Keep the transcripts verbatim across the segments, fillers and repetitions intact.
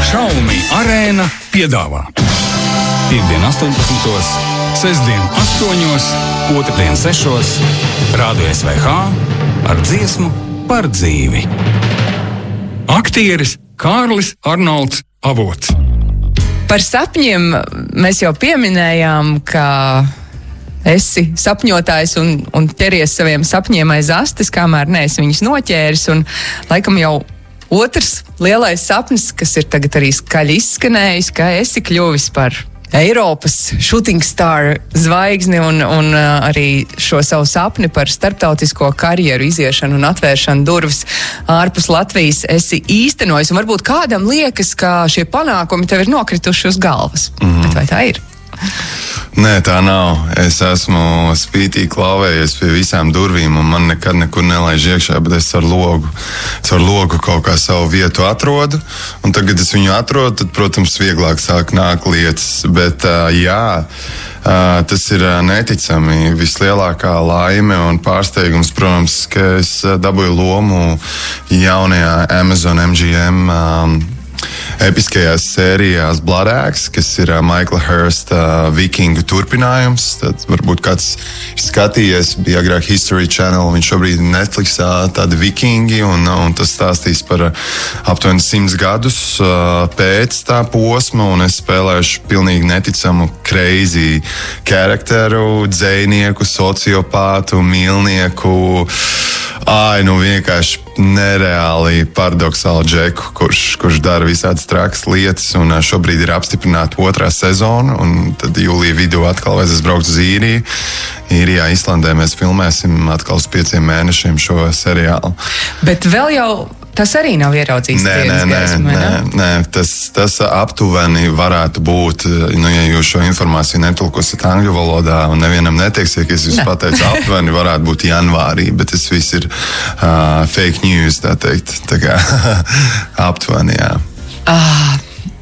Xiaomi Arēna piedāvā Piektdien astoņpadsmitos, sestdien astoņos, otrdien sešos, Rādio S V H ar dziesmu par dzīvi. Aktieris Kārlis Arnolds Avots. Par sapņiem mēs jau pieminējām, ka esi sapņotājs un, un ķeries saviem sapņiem aiz astes, kamēr neesi viņus noķēris, un laikam jau otrs lielais sapnis, kas ir tagad arī skaļi izskanējis, ka esi kļuvis par Eiropas shooting star zvaigzni un, un uh, arī šo savu sapni par starptautisko karjeru iziešanu un atvēršanu durvis ārpus Latvijas esi īstenojis. Un varbūt kādam liekas, ka šie panākumi tev ir nokrituši uz galvas. Mm. Bet vai tā ir? Nē, tā nav. Es esmu spītīgi klauvējies pie visām durvīm, un man nekad nekur nelaiž iekšā, bet es ar logu, es ar logu kaut kā savu vietu atrodu, un tagad, kad es viņu atrodu, tad, protams, vieglāk sāk nākt lietas, bet uh, jā, uh, tas ir uh, neticami vislielākā laime un pārsteigums, protams, ka es uh, dabūju lomu jaunajā Amazon M G M um, episkajās sērijās Blood Axe, kas ir uh, Michaela Hursta uh, vikingu turpinājums. Tad varbūt kāds ir skatījies, bija agrāk History Channel, viņš šobrīd Netflixā tādi vikingi, un, un tas stāstīs par uh, aptuveni simts gadus uh, pēc tā posma, un es spēlēšu pilnīgi neticamu crazy karakteru, dzejnieku, sociopātu, mīlnieku, ai, nu vienkārši nereāli paradoxālu džeku, kurš, kurš dara visādas trakas lietas, un šobrīd ir apstiprināta otrā sezona, un tad jūlija vidū atkal vajadzēs braukt uz Īriju. Īrijā, Islandē mēs filmēsim atkal uz pieciem mēnešiem šo seriālu. Bet vēl jau tas arī nav ieraudzījis. Nē, nē, nē, nē, nē. Tas, tas aptuveni varētu būt, nu, ja jūs šo informāciju netulkosiet angļu valodā un nevienam neteiksiet, ka es jūs pateicu aptuveni, varētu būt janvārī, bet tas viss ir uh, fake news, tā teikt. Tā kā aptuveni, jā. Ah,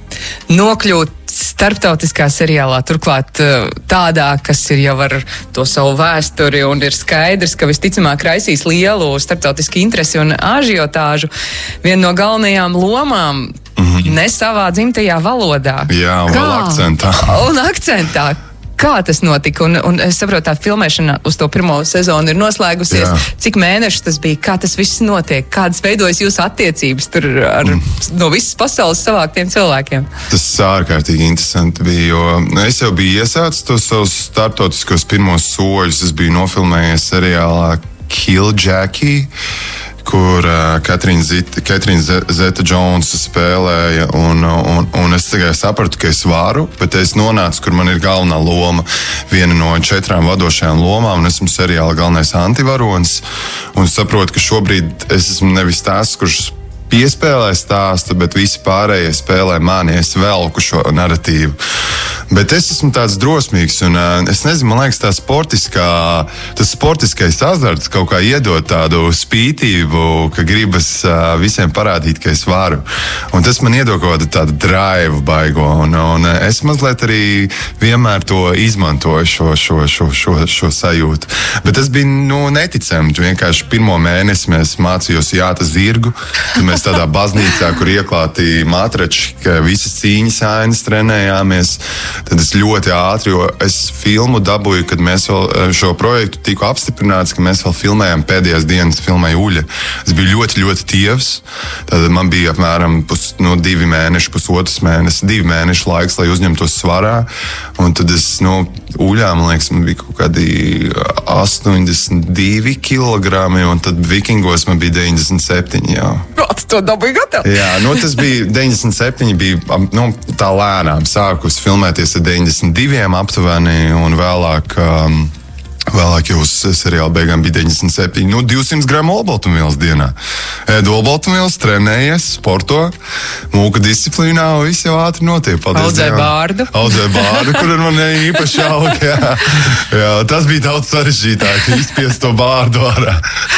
nokļūt starptautiskā seriālā, turklāt tādā, kas ir jau ar to savu vēsturi un ir skaidrs, ka visticamāk raisīs lielu starptautisku interesi un ažiotāžu. Viena no galvenajām lomām mm-hmm. ne savā dzimtajā valodā. Jā, un vēl akcentā. Un akcentā. Kā tas notika? Un, un es saprotu, tā filmēšana uz to pirmo sezonu ir noslēgusies. Jā. Cik mēnešus tas bija? Kā tas viss notiek? Kādas veidojas jūsu attiecības tur ar mm. no visas pasaules savāktiem cilvēkiem? Tas ārkārtīgi interesanti bija, jo es jau biju iesācis tos savus starptautiskos pirmos soļus. Es biju nofilmējies seriālā Kill Jackie, kur uh, Katrīna Zeta-Jonesa spēlēja, un, un, un es tikai sapratu, ka es varu, bet es nonācu, kur man ir galvenā loma, viena no četrām vadošajām lomām, un esmu seriāla galvenais antivaronis, un saprotu, ka šobrīd es esmu nevis tās, kurš piespēlē stāstu, bet visi pārējie spēlē mani, es velku šo narratīvu. Bet es esmu tāds drosmīgs, un uh, es nezinu, man liekas, tā sportiskā, tas sportiskais azarts kaut kā iedod tādu spītību, ka gribas uh, visiem parādīt, ka es varu. Un tas man iedod kaut kādu tādu drive baigo, un, un es mazliet arī vienmēr to izmantoju, šo, šo, šo, šo, šo sajūtu. Bet tas bija, nu, neticami. Vienkārši pirmo mēnesi mēs mācījos jāta zirgu, tad mēs tādā baznīcā, kur ieklāti matrači, ka visas cīņas ainas trenējāmies. Tad es ļoti ātri, jo es filmu dabūju, kad mēs vēl šo projektu tiku apstiprināts, ka mēs vēl filmējām pēdējās dienas, filmēju Uļa. Es biju ļoti, ļoti tievs. Tad man bija apmēram pus, nu, divi mēneši, pusotras mēnesis, divi mēneši laiks, lai uzņemtos svarā. Un tad es, nu, Uļā, man liekas, man bija kaut kādi astoņdesmit divi kilogrami, un tad Vikingos man bija deviņdesmit septiņi jau. To dabūju gatavu. Jā, nu tas bija deviņdesmit septiņi, bija nu, tā lēnām sākus filmēties ar deviņdesmit diviem aptuveni, un vēlāk, um, vēlāk jau uz seriāla beigām bija deviņdesmit septiņi, nu divsimt gramu olbaltumvielas dienā. Ēd olbaltumvielas, trenējies, sporto, mūka disciplīnā, un viss jau ātri notiek. Paldies Audzē Dievam. bārdu. Audzē bārdu, kur man īpaši aug, jā. Jā, tas bija daudz sarežģītāk, izspiest to bārdu ārā.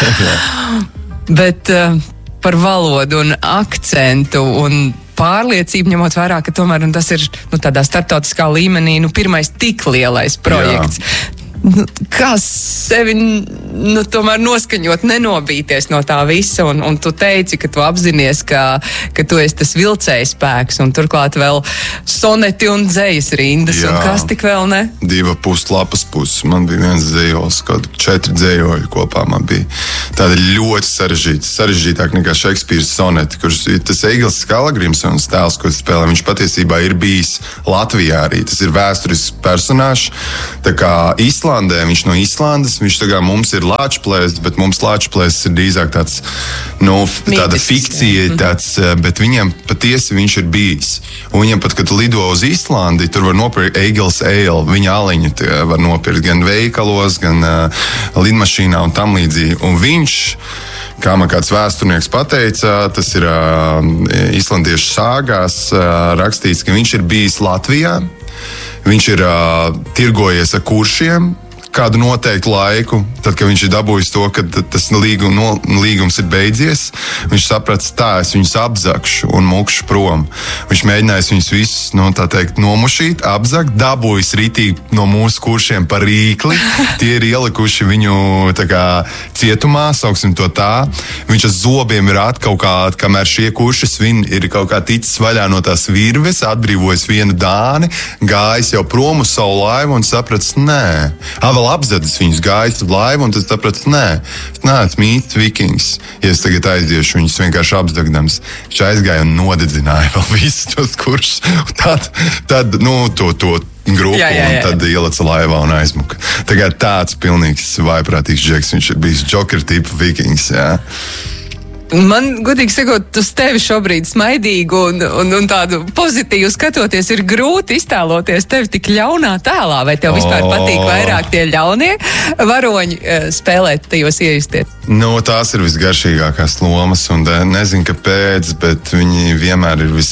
Bet uh, par valodu un akcentu un pārliecību, ņemot vērā, ka tomēr un tas ir nu, tādā starptautiskā līmenī nu, pirmais tik lielais projekts. Nu, kā sevi nu, tomēr noskaņot, nenobīties no tā visa, un, un tu teici, ka tu apzinies, ka, ka tu esi tas vilcējs spēks, un turklāt vēl soneti un dzejas rindas, Jā. Un kas tik vēl ne? Diva puslapas puses, man bija viens dzejols, kaut četri dzejoļi kopā man bija. Tāda ļoti sarežģīta, sarežģītāk nekā Šekspīras soneti, kurš tas Egils Skalagrimsons tēls, ko spēlē, viņš patiesībā ir bijis Latvijā arī. Tas ir vēsturisks personāžs. Tā kā Islandē, viņš no Islandes, viņš tā kā mums ir Lāčplēsts, bet mums Lāčplēsts ir drīzāk tāds, nu, tāda Mītis, fikcija, tāds, bet viņam patiesi viņš ir bijis. Un viņam pat, kad tu lido uz Islandi, tur var nopirkt Egils Ale, viņa aliņu var nopirkt gan veikalos, gan uh, lidmašīnā un tam līdzīgi. Un viņš, kā man kāds vēsturnieks pateica, tas ir uh, islandiešu sāgās uh, rakstīts, ka viņš ir bijis Latvijā, viņš ir uh, tirgojies ar kuršiem kādu noteiktu laiku, tad, kad viņš ir dabūjis to, ka tas līgum, no, līgums ir beidzies, viņš saprata, tā, es viņus apzakšu un mukšu prom. Viņš mēģinājis viņus visus, nu, tā teikt, nomušīt, apzakt, dabūjis ritīgi no mūsu kuršiem par rīkli, tie ir ielikuši viņu, tā kā, cietumā, sauksim to tā. Viņš ar zobiem ir atkaut kā, kamēr šie kurši svin, ir kaut kā ticis vaļā no tās virves, atbrīvojis vienu dāni, gājis jau prom uz savu laivu un sapratis, nē. Vēl apzadis viņus gājis uz laivu, un tad saprats, nē, es neesmu īsts vikings. Ja es tagad aiziešu viņus vienkārši apzagdams, viņš aizgāja un nodedzināja vēl visus tos kuršus. Tad, tad, nu, to, to grupu, jā, jā, jā. Un tad ielaca laivā un aizmuka. Tagad tāds pilnīgs vaiprātīgs džeks, viņš ir bijis Joker tipa vikings, jā. Man, godīgi sakot, uz tevi šobrīd smaidīgu un, un, un tādu pozitīvu skatoties, ir grūti iztēloties tevi tik ļaunā tēlā. Vai tev vispār oh. patīk vairāk tie ļaunie varoņi spēlēt, tajos iejusties? Nu, tās ir visgaršīgākās lomas, un nezinu, kāpēc, bet viņi vienmēr ir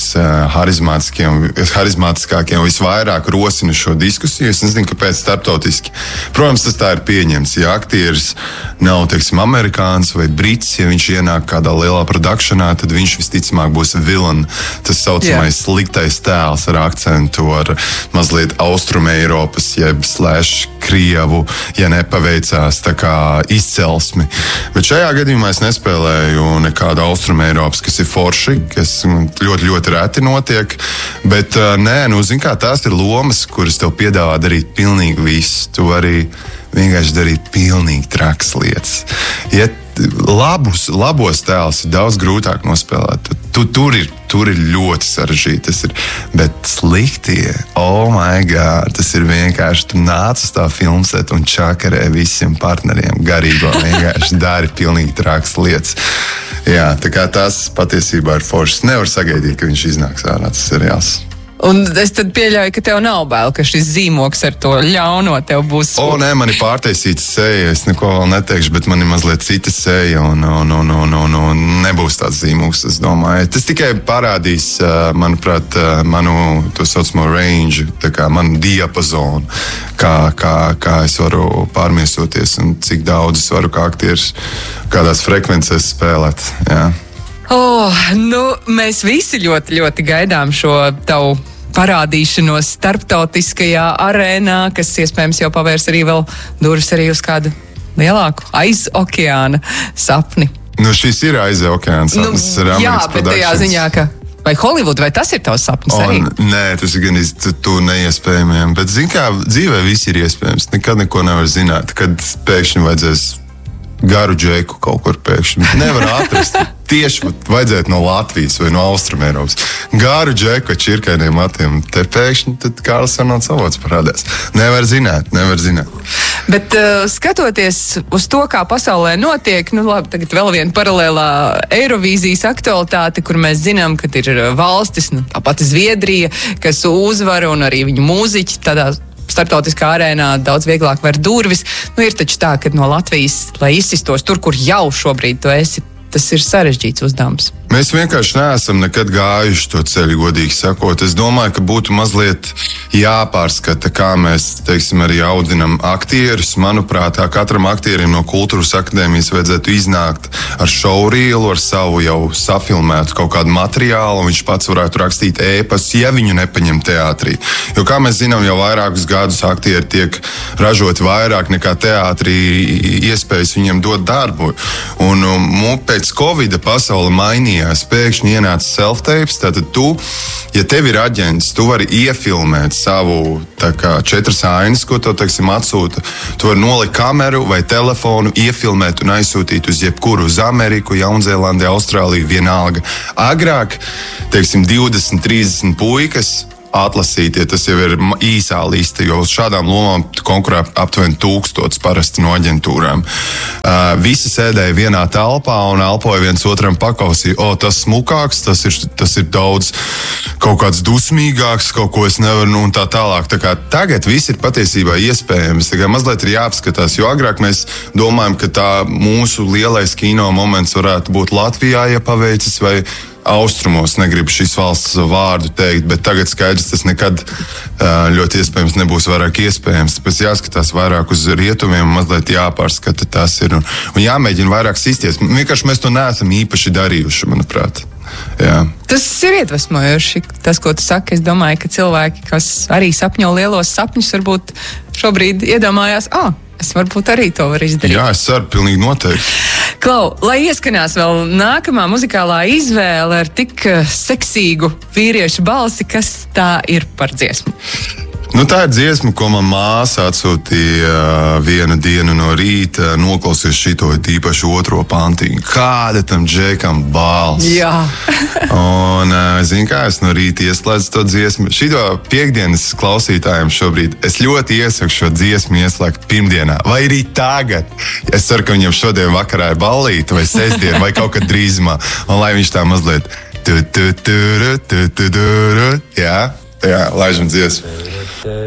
visharizmātiskākie un visvairāk rosina šo diskusiju. Es nezinu, kāpēc starptautiski. Protams, tas tā ir pieņemts. Ja aktieris nav, teiksim, amerikāns vai brits, ja viņš ienāk kādā lielā produkšanā, tad viņš visticamāk būs villain, tas saucamais yeah. sliktais tēls ar akcentu, ar mazliet Austrum Eiropas, jeb slash Krievu, ja nepaveicās tā kā izcelsmi. Bet šajā gadījumā es nespēlēju nekādu Austrum Eiropas, kas ir forši, kas ļoti, ļoti reti notiek, bet nē, nu, zin kā, tās ir lomas, kuras tev piedāvā darīt pilnīgi visu. Tu vari vienkārši darīt pilnīgi traks lietas. Ja labus, labos tēlus ir daudz grūtāk nospēlēt. Tu, tur, ir, tur ir ļoti sarežģīti. Tas ir, bet sliktie, oh my god, tas ir vienkārši, tu nāc uz tā filmset un čakarē visiem partneriem garīgo, vienkārši dari pilnīgi traks lietas. Jā, tā kā tas patiesībā ir foršs. Nevar sagaidīt, ka viņš iznāks ārā, tas seriāls. Un es tad pieļauju, ka tev nav bail, ka šis zīmoks ar to ļauno tev būs... O, nē, man ir pārtaisīta seja, es neko vēl neteikšu, bet man ir mazliet cita seja, un, un, un, un, un, un nebūs tāds zīmoks, es domāju. Tas tikai parādīs, manuprāt, manu, to saucamo range, tā kā manu diapazonu, kā, kā, kā es varu pārmiesoties, un cik daudz es varu kā aktieris kādās frekvencēs spēlēt, jā. Oh, nu, mēs visi ļoti, ļoti gaidām šo tavu parādīšanos starptautiskajā arēnā, kas iespējams jau pavērs arī vēl durvis arī uz kādu lielāku aiz okeāna sapni. Nu, šis ir aiz okeāna sapnis. Nu, jā, bet tajā ziņā, ka vai Hollywood, vai tas ir tavs sapnis o, arī? Nē, tas ir gan tu neiespējamiem, bet zin kā, dzīvē viss ir iespējams. Nekad neko nevar zināt, kad pēkšņi vajadzēs garu džeku kaut kur pēkšņi. Nevar atrast. Tieši vajadzētu no Latvijas vai no Austrumēropas. Garu džeku ar čirkainiem matiem. Te pēkšņi tad Kārlis Arnolds Avots parādās. Nevar zināt, nevar zināt. Bet uh, skatoties uz to, kā pasaulē notiek, nu labi, tagad vēl viena paralēlā Eirovīzijas aktualitāte, kur mēs zinām, ka ir valstis, nu, tā pati Zviedrija, kas uzvar un arī viņu mūziķi tādā starptautiskā arēnā daudz vieglāk var durvis. Nu, ir taču tā, ka no Latvijas, lai izsistos tur, kur jau šobrīd tu esi tas ir sarežģīts uzdevums. Mēs vienkārši neesam nekad gājuši to ceļu, godīgi sakot. Es domāju, ka būtu mazliet jāpārskata, kā mēs, teiksim, arī audzinam aktierus. Manuprāt, katram aktierim no Kultūras akadēmijas vajadzētu iznākt ar šourīlu, ar savu jau safilmētu kaut kādu materiālu, un viņš pats varētu rakstīt ēpas, ja viņu nepaņem teātrī. Jo, kā mēs zinām, jau vairākus gadus aktieri tiek ražoti vairāk nekā teātrī iespējas viņiem dot darbu. Un, un pēc Covida pasaule mainīja. Pēkšņi ienāca self-tapes, tātad tu, ja tev ir aģents, tu vari iefilmēt savu tā kā četras ainas, ko tev, teiksim, atsūta. Tu vari nolikt kameru vai telefonu, iefilmēt un aizsūtīt uz jebkuru, uz Ameriku, Jaunzēlandi, Austrāliju, vienalga. Agrāk, teiksim, divdesmit, trīsdesmit puikas atlasītie, tas jau ir īsā lista, jo uz šādām lomām konkurē aptuveni tūkstots parasti no aģentūrām. Uh, visi sēdēja vienā telpā un elpoja viens otram pakausī. O, tas smukāks, tas ir, tas ir daudz kaut kāds dusmīgāks, kaut ko es nevaru, nu, un tā tālāk. Tā kā tagad viss ir patiesībā iespējams. Tā kā mazliet ir jāapskatās, jo agrāk mēs domājam, ka tā mūsu lielais kino moments varētu būt Latvijā, ja paveicis, vai austrumos, negribu šīs valsts vārdu teikt, bet tagad skaidrs, tas nekad ļoti iespējams nebūs vairāk iespējams. Tāpēc jāskatās vairāk uz rietumiem, mazliet jāpārskata tas ir un, un jāmēģina vairāk sisties. Vienkārši mēs to neesam īpaši darījuši, manuprāt. Jā. Tas ir iedvesmojoši, tas, ko tu saki. Es domāju, ka cilvēki, kas arī sapņo lielos sapņus, varbūt šobrīd iedomājās, ah, es varbūt arī to varu izdarīt. Jā, es ceru, pilnīgi noteikti. Klau, lai ieskanās vēl nākamā muzikālā izvēle ar tik seksīgu vīriešu balsi, kas tā ir par dziesmu? Nu, tā ir dziesma, ko man māsa atsūtīja vienu dienu no rīta, noklausies šito īpaši otro pantiņu. Kāda tam džekam balss? Jā. Un, zini kā, es no rīta ieslēdzu to dziesmu. Šito piekdienas klausītājiem šobrīd es ļoti iesaku šo dziesmu ieslēgt pirmdienā, vai arī tagad. Es ceru, ka viņam šodien vakarā ir ballīte, vai sestdien, vai kaut kad drīzumā. Un lai viņš tā mazliet tu, tu, tu, tu, tu, tu, tu, jā, jā, laižam dziesmu.